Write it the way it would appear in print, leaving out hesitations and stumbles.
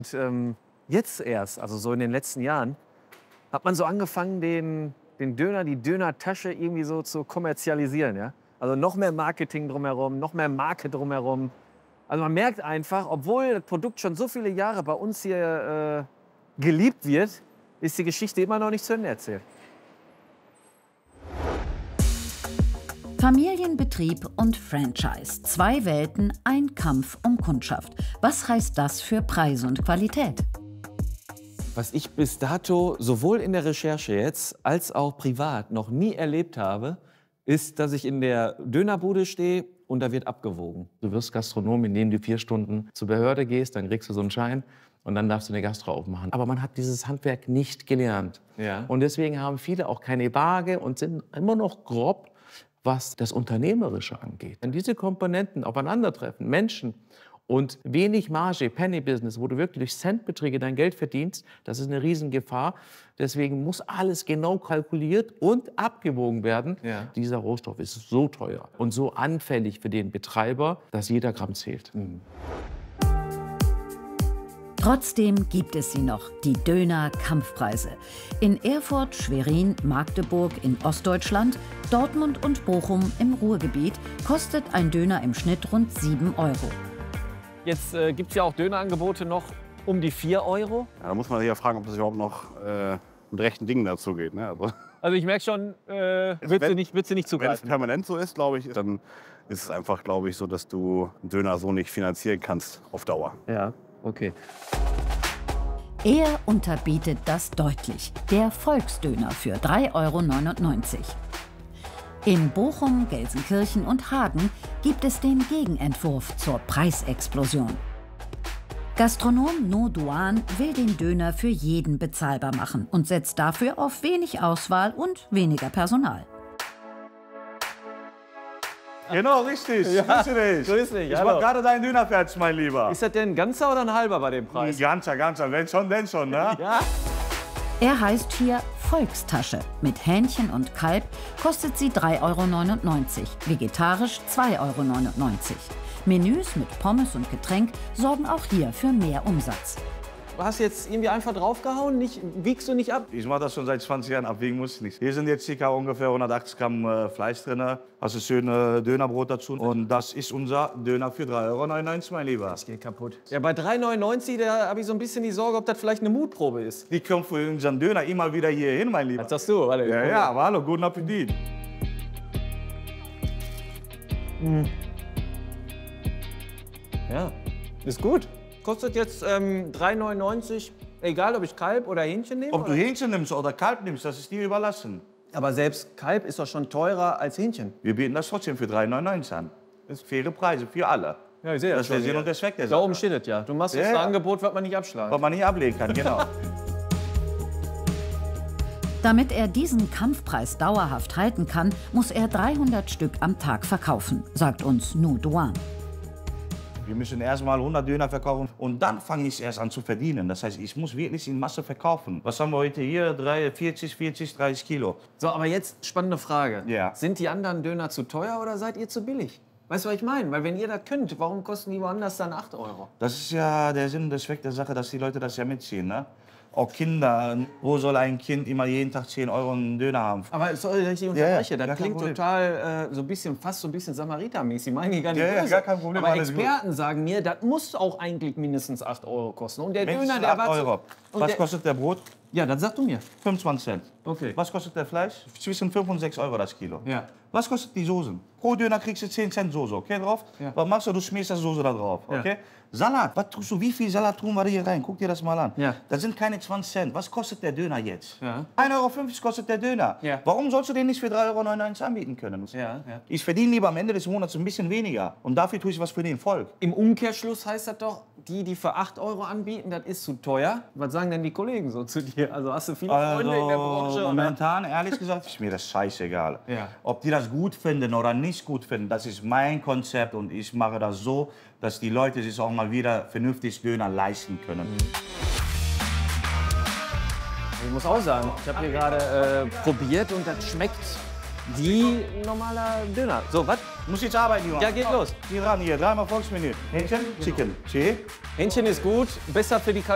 Und, jetzt erst, also so in den letzten Jahren, hat man so angefangen, den Döner, die Dönertasche irgendwie so zu kommerzialisieren. Ja? Also noch mehr Marketing drumherum, noch mehr Marke drumherum. Also man merkt einfach, obwohl das Produkt schon so viele Jahre bei uns hier geliebt wird, ist die Geschichte immer noch nicht zu Ende erzählt. Familienbetrieb und Franchise. Zwei Welten, ein Kampf um Kundschaft. Was heißt das für Preise und Qualität? Was ich bis dato sowohl in der Recherche jetzt als auch privat noch nie erlebt habe, ist, dass ich in der Dönerbude stehe und da wird abgewogen. Du wirst Gastronom, indem du 4 Stunden zur Behörde gehst, dann kriegst du so einen Schein und dann darfst du eine Gastro aufmachen. Aber man hat dieses Handwerk nicht gelernt. Ja. Und deswegen haben viele auch keine Waage und sind immer noch grob, was das Unternehmerische angeht. Wenn diese Komponenten aufeinandertreffen, Menschen und wenig Marge, Penny-Business, wo du wirklich durch Centbeträge dein Geld verdienst, das ist eine Riesengefahr. Deswegen muss alles genau kalkuliert und abgewogen werden. Ja. Dieser Rohstoff ist so teuer und so anfällig für den Betreiber, dass jeder Gramm zählt. Trotzdem gibt es sie noch, die Döner-Kampfpreise. In Erfurt, Schwerin, Magdeburg in Ostdeutschland, Dortmund und Bochum im Ruhrgebiet kostet ein Döner im Schnitt rund 7 €. Jetzt gibt es ja auch Dönerangebote noch um die 4 €. Ja, da muss man sich ja fragen, ob das überhaupt noch mit rechten Dingen dazu geht. Ne? Also ich merke schon, wird sie nicht Wenn es zugreifen. permanent so ist, glaube ich, dann ist es einfach, glaube ich, so, dass du einen Döner so nicht finanzieren kannst auf Dauer. Ja, okay. Er unterbietet das deutlich. Der Volksdöner für 3,99 €. In Bochum, Gelsenkirchen und Hagen gibt es den Gegenentwurf zur Preisexplosion. Gastronom No Duan will den Döner für jeden bezahlbar machen und setzt dafür auf wenig Auswahl und weniger Personal. Genau, richtig. Grüße dich. Grüß dich, Ich hallo. mach gerade deinen Döner fertig, mein Lieber. Ist das denn ein ganzer oder ein halber bei dem Preis? Ganzer, wenn schon, denn schon, ne? Ja. Er heißt hier Volkstasche. Mit Hähnchen und Kalb kostet sie 3,99 €, vegetarisch 2,99 €. Menüs mit Pommes und Getränk sorgen auch hier für mehr Umsatz. Du hast jetzt irgendwie einfach draufgehauen, wiegst du nicht ab? Ich mache das schon seit 20 Jahren, abwiegen muss ich nicht. Hier sind jetzt ca. ungefähr 180 Gramm Fleisch drin. Hast du schöne Dönerbrot dazu. Und das ist unser Döner für 3,99 €, mein Lieber. Das geht kaputt. Ja, bei 3,99 €, da habe ich so ein bisschen die Sorge, ob das vielleicht eine Mutprobe ist. Die kommen für unseren Döner immer wieder hier hin, mein Lieber. Was sagst du? Warte, Ja, aber hallo, guten Appetit. Ja, ist gut. Kostet jetzt 3,99 €, egal ob ich Kalb oder Hähnchen nehme? Ob du oder? Hähnchen nimmst oder Kalb nimmst, das ist dir überlassen. Aber selbst Kalb ist doch schon teurer als Hähnchen. Wir bieten das trotzdem für 3,99 € an. Das sind faire Preise für alle. Ja, ich sehe Das ist der Sinn und der Zweck der Da Sache. oben steht es ja. Du machst jetzt Ja, ein ja. Angebot, was man nicht abschlagen. Was man nicht ablehnen kann, genau. Damit er diesen Kampfpreis dauerhaft halten kann, muss er 300 Stück am Tag verkaufen, sagt uns No Duan. Wir müssen erst mal 100 Döner verkaufen und dann fange ich erst an zu verdienen. Das heißt, ich muss wirklich in Masse verkaufen. Was haben wir heute hier? 40, 30 Kilo. So, aber jetzt spannende Frage. Ja. Sind die anderen Döner zu teuer oder seid ihr zu billig? Weißt du, was ich meine? Weil wenn ihr das könnt, warum kosten die woanders dann 8 €? Das ist ja der Sinn und der Zweck der Sache, dass die Leute das ja mitziehen. Ne? Auch Kinder. Wo soll ein Kind immer jeden Tag 10 € einen Döner haben? Aber sorry, dass ich dich Ja, ja, unterbreche. gar Das kein klingt Problem. total so ein bisschen, fast so ein bisschen Samaritermäßig. Meine ich gar nicht Ja, ja, böse. gar kein Problem, Aber alles gut. Experten sagen mir, das muss auch eigentlich mindestens 8 € kosten. Und der Mindestens Döner, der 8 war €. und Was der, kostet der Brot? Ja, das sag du mir. 25 Cent. Okay. Was kostet der Fleisch? Zwischen 5 und 6 € das Kilo. Ja. Was kostet die Soßen? Pro Döner kriegst du 10 Cent Soße, okay, drauf? Ja. Was machst du? Du schmierst das Soße da drauf, Ja. okay? Salat, was tust du? Wie viel Salat tun wir hier rein? Guck dir das mal an. Ja. Das sind keine 20 Cent. Was kostet der Döner jetzt? Ja. 1,50 € kostet der Döner. Ja. Warum sollst du den nicht für 3,99 € anbieten können? Ja, ja. Ich verdiene lieber am Ende des Monats ein bisschen weniger. Und dafür tue ich was für den Volk. Im Umkehrschluss heißt das doch, die für 8 € anbieten, das ist zu teuer. Was sagen denn die Kollegen so zu dir? Also hast du viele Freunde in der Branche? Oder? Momentan, ehrlich gesagt, ist mir das scheißegal. Ja. Ob die das gut finden oder nicht gut finden, das ist mein Konzept und ich mache das so, dass die Leute sich auch mal wieder vernünftig Döner leisten können. Ich muss auch sagen, ich habe hier gerade probiert und das schmeckt wie ein normaler Döner. So, was? Muss jetzt arbeiten, Junge. Ja, geht los. Hier ran, hier, dreimal Volksmenü. Hähnchen, Chicken. Chicken. Hähnchen ist gut, besser für die